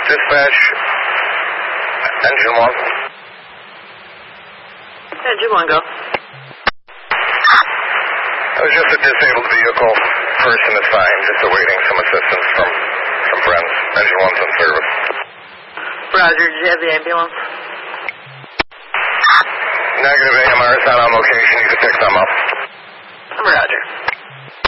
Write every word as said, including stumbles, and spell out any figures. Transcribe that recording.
Dispatch, engine one. Engine one, go. It was just a disabled vehicle. Person assigned, just awaiting some assistance from some friends. Engine one's in service. Roger, did you have the ambulance? Negative, A M R is not on location. You can pick them up. Roger.